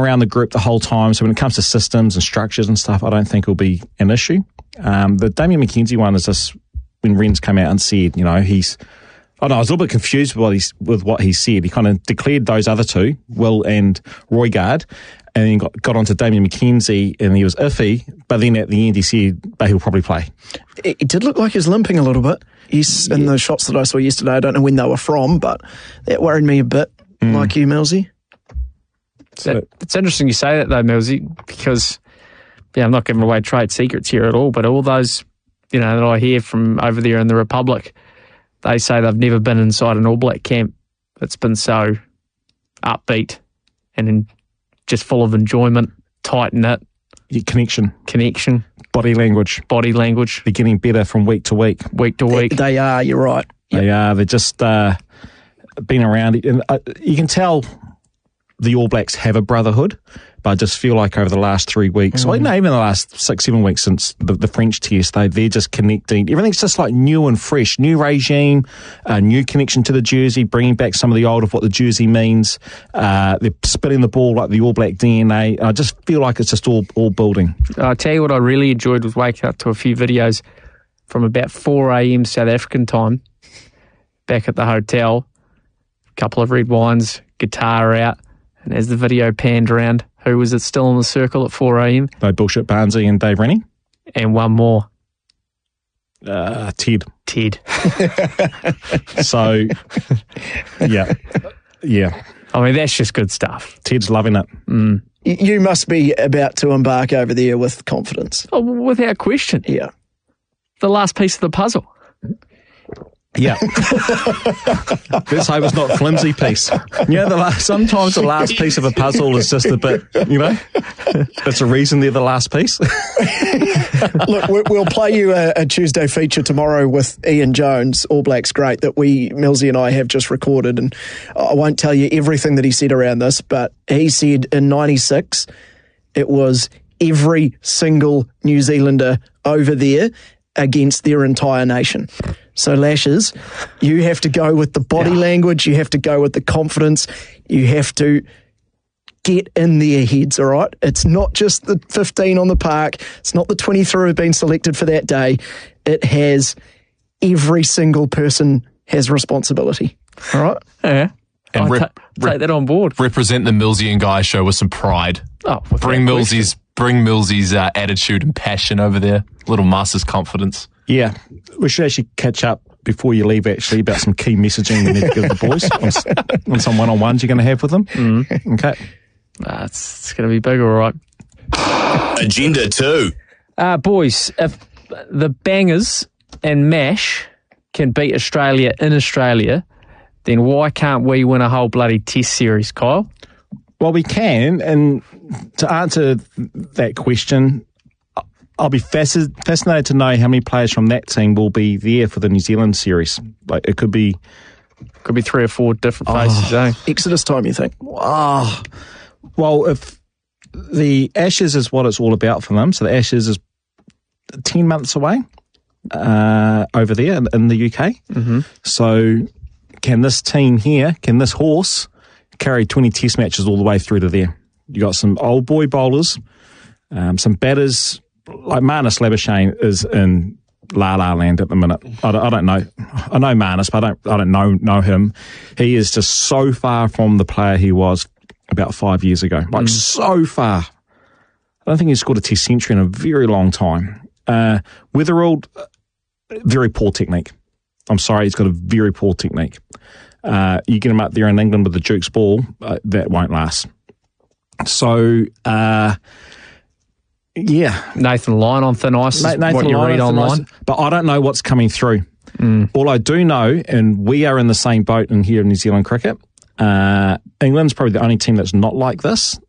around the group the whole time, so when it comes to systems and structures and stuff, I don't think it'll be an issue. The Damian McKenzie one is just when Ren's come out and said, I was a little bit confused with what he said. He kind of declared those other two, Will and Roygaard, and then got onto Damian McKenzie, and he was iffy, but then at the end he said, but he'll probably play. It did look like he was limping a little bit. In the shots that I saw yesterday, I don't know when they were from, but that worried me a bit, like you, Millsy. It's interesting you say that, though, Millsy, because I'm not giving away trade secrets here at all, but all those that I hear from over there in the Republic, they say they've never been inside an All Black camp that's been so upbeat and just full of enjoyment, tight-knit. Connection. Body language. They're getting better from week to week. They are, you're right. Yep. They are. They're just been around. And you can tell the All Blacks have a brotherhood, but I just feel like over the last 3 weeks, even the last 6-7 weeks since the French test, they're just connecting. Everything's just like new and fresh. New regime, new connection to the jersey, bringing back some of the old of what the jersey means. They're spinning the ball like the All Black DNA. I just feel like it's just all building. I'll tell you what I really enjoyed was waking up to a few videos from about 4 a.m. South African time back at the hotel. A couple of red wines, guitar out. And as the video panned around, who was it still in the circle at 4 a.m? No bullshit, Barnesy and Dave Rennie. And one more. Ted. So, yeah. I mean, that's just good stuff. Ted's loving it. You must be about to embark over there with confidence. Oh, without question. Yeah. The last piece of the puzzle. Yeah. Let's hope it's not a flimsy piece. Sometimes the last piece of a puzzle is just a bit, that's a reason they're the last piece. Look, we'll play you a Tuesday feature tomorrow with Ian Jones, All Blacks great, that Millsy and I have just recorded, and I won't tell you everything that he said around this, but he said in 96 it was every single New Zealander over there against their entire nation. So, Lashes, you have to go with the body language, you have to go with the confidence, you have to get in their heads, all right? It's not just the 15 on the park, it's not the 23 who've been selected for that day. It has every single person has responsibility, all right? Yeah. And take that on board. Represent the Millsy and Guy show with some pride. Oh, bring Millsy's attitude and passion over there. Little Masters confidence. Yeah, we should actually catch up before you leave, actually, about some key messaging we need to give the boys on some one-on-ones you're going to have with them. Okay. It's going to be big, all right. Agenda 2. Boys, if the Bangers and MASH can beat Australia in Australia, then why can't we win a whole bloody test series, Kyle? Well, we can, and to answer that question, I'll be fascinated to know how many players from that team will be there for the New Zealand series. Like, it could be 3 or 4 different faces, eh? Exodus time, you think? Well, if the Ashes is what it's all about for them, so the Ashes is 10 months away over there in the UK. Mm-hmm. So can this team here, can this horse carry 20 test matches all the way through to there? You got some old boy bowlers, some batters. Like Marnus Labuschagne is in La La Land at the minute. I don't know. I know Marnus, but I don't know him. He is just so far from the player he was about 5 years ago. Like so far. I don't think he's scored a test century in a very long time. Weatherald, very poor technique. I'm sorry, he's got a very poor technique. You get him up there in England with the Duke's ball, that won't last. So, yeah. Nathan Lyon on thin ice is what you read online. But I don't know what's coming through. All I do know, and we are in the same boat in here in New Zealand cricket, England's probably the only team that's not like this.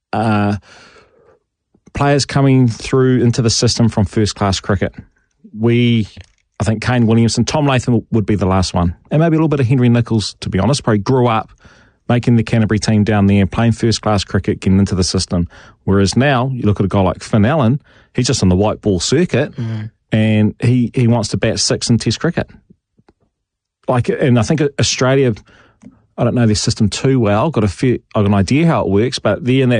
Players coming through into the system from first-class cricket. I think Kane Williamson, Tom Latham would be the last one. And maybe a little bit of Henry Nicholls, to be honest. Probably grew up making the Canterbury team down there, playing first-class cricket, getting into the system. Whereas now, you look at a guy like Finn Allen, he's just on the white ball circuit, and he wants to bat 6 in Test cricket. And I think Australia, I don't know their system too well, got an idea how it works, but they're in that